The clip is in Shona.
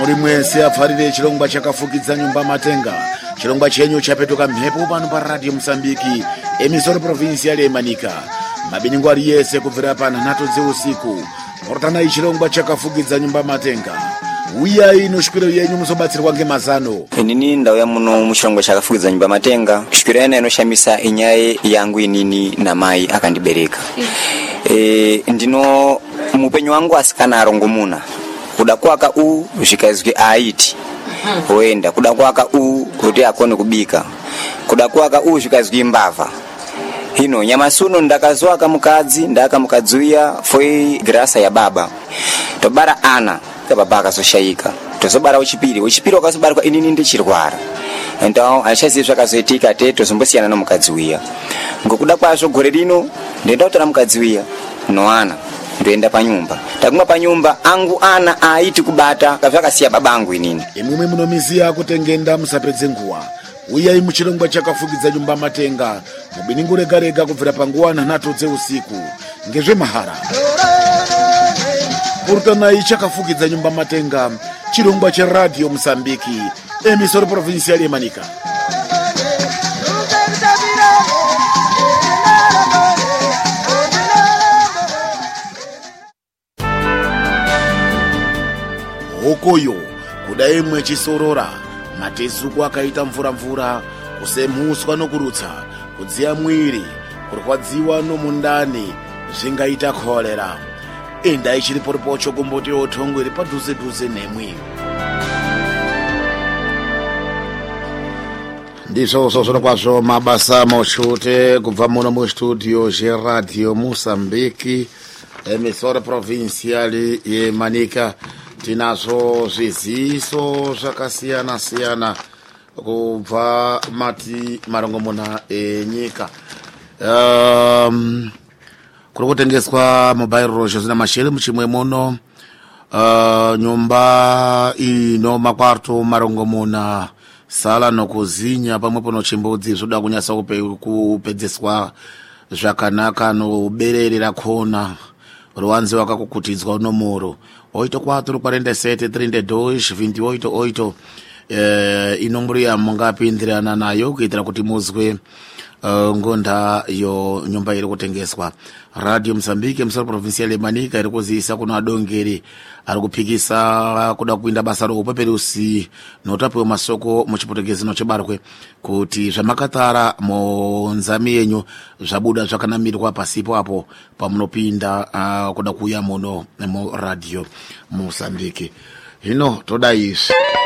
muri mwese afarire chirongwa chakafukidza nyumba matenga. Chirongwa chenyu chapetuka mhepo pano pa Radio Msambiki, emisoro provincial Manika. Mabingu ari yese kubvira pa 9 usiku. Portana chirongwa chakafukidza nyumba matenga. Uya ino shikiro yenyu musobatsirwa ngemazano. Inini ndauya muno muchirongwa chakafukidza nyumba matenga. Shikiro yana inoshamisa inyaye yangu inini na mai akandibereka. Ndino mupenyu wangu asikana arongomuna. Kuda kwaka zvikazwi aiti oenda, kuda kwaka kuti akone kubika, kuda kwaka zvikazwi mbava. Hino nyamasuno ndakazwaka mukadzi ndakamukadzuya foi grasa ya baba tobara ana kababa akazoshaika, tozobara uchipiri wakazobarwa inini ndichirwara. Então achazi zvakazoitika te tozombosiyana nomukadzuya. Ngokuda kwazvo gore rino ndenda kutora mukadzuya noana ndoenda panyumba. Taguma panyumba angu ana aiti kubata kavakasiya babangu inini. Imwe munomiziya kutengenda musapedze nguwa. Uya muchirongwa chakafukidza nyumba matenga. Mubiningu rega kubvira panguwa 9 usiku. Ngezve mahara. Portana chakafukidza nyumba matenga. Chirongwa cha Radio Msambiki, emisoro provincial Manika. Okoyo kudai mwechisorora, matezuku akaita mvura, kusemuswa nokurutsa, kudziya mwiri, kurwadziwa nomundani, zvingaita kolera. Enda ichiripo ripocho kumboti otongwe padhuze nemwi. Ndizvo zvinokwazvo mabasa moshute kubva muno mustudio zveRadio Mosambiki, emisoro provincial yeManika. Tinazvo zviziso zvakasiyana kubva marongomuna enyika. Kuri kutengeswa mobile rozho zina mashere muchimwe muno. Nyumba ino makwarto marongomuna sala nokuzinya pamwepo nochimbudzi zvoda kunyasa kupedzeswa zvakanaka noberere rakona. Ruwanzi wakakukutidzwa nomoro 84473228 inombori yamungapindirana nayo kuitira kuti muzwe ngonda yo nyumba iri kutengeswa. Radio Msambiki emisoro provincial Manika iri kuziisa kuno adongeri ari kupikisa kuda kuinda basa rokupeperusi notapiwa masoko muchipotekezi nochibarwe kuti zvamakatara monzami yenyu zvabuda zvakanamirwa pasipo apo pamunopinda kuda kuya muno mu Radio Msambiki. Hino toda izvi